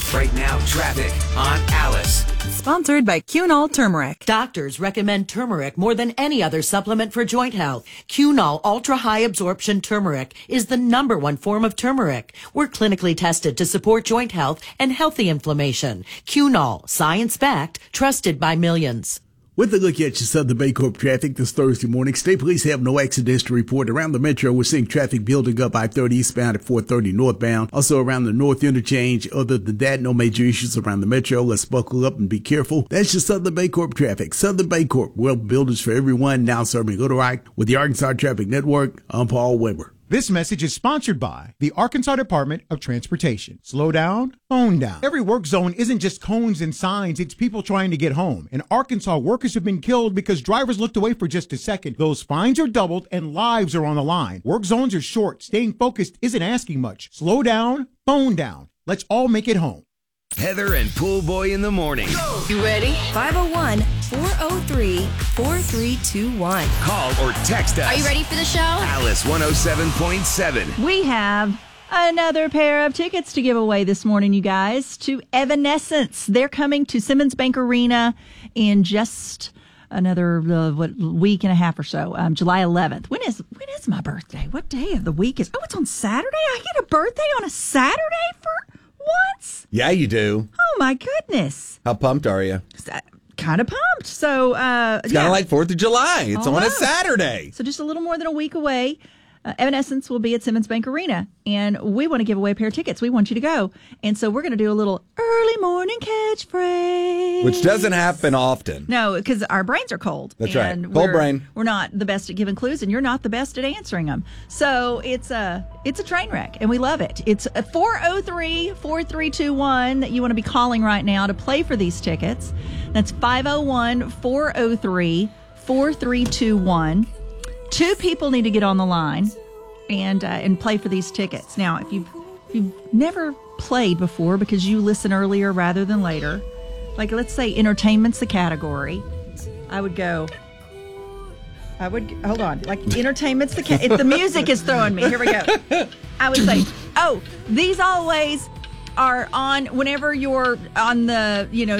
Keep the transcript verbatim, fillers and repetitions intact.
Right now, traffic on Alice. Sponsored by Cunol Turmeric. Doctors recommend turmeric more than any other supplement for joint health. Cunol Ultra High Absorption Turmeric is the number one form of turmeric. We're clinically tested to support joint health and healthy inflammation. Cunol, science-backed, trusted by millions. With a look at your Southern Baycorp traffic this Thursday morning, state police have no accidents to report. Around the metro, we're seeing traffic building up I thirty eastbound at four thirty northbound. Also around the north interchange. Other than that, no major issues around the metro. Let's buckle up and be careful. That's your Southern Baycorp traffic. Southern Baycorp, well, builders for everyone, now serving Little Rock. With the Arkansas Traffic Network, I'm Paul Weber. This message is sponsored by the Arkansas Department of Transportation. Slow down, phone down. Every work zone isn't just cones and signs, it's people trying to get home. In Arkansas, workers have been killed because drivers looked away for just a second. Those fines are doubled and lives are on the line. Work zones are short. Staying focused isn't asking much. Slow down, phone down. Let's all make it home. Heather and Pool Boy in the morning. You ready? five oh one, four oh three, four three two one. Call or text us. Are you ready for the show? Alice one oh seven point seven. We have another pair of tickets to give away this morning, you guys, to Evanescence. They're coming to Simmons Bank Arena in just another uh, what week and a half or so, um, July eleventh. When is when is my birthday? What day of the week is? Oh, it's on Saturday? I get a birthday on a Saturday for once? Yeah, you do. Oh, my goodness. How pumped are you? Kind of pumped. So, uh, It's yeah. kind of like fourth of July. It's on a Almost. Saturday. So just a little more than a week away. Uh, Evanescence will be at Simmons Bank Arena, and we want to give away a pair of tickets. We want you to go. And so we're going to do a little early morning catchphrase. Which doesn't happen often. No, because our brains are cold. That's and right. Cold we're, brain. We're not the best at giving clues, and you're not the best at answering them. So it's a, it's a train wreck, and we love it. It's four oh three, four three two one that you want to be calling right now to play for these tickets. That's five oh one, four oh three, four three two one. Two people need to get on the line and uh, and play for these tickets. Now, if you've, if you've never played before because you listen earlier rather than later, like let's say entertainment's the category, I would go, I would, hold on, like entertainment's the category. If the music is throwing me, here we go. I would say, oh, these always are on whenever you're on the, you know,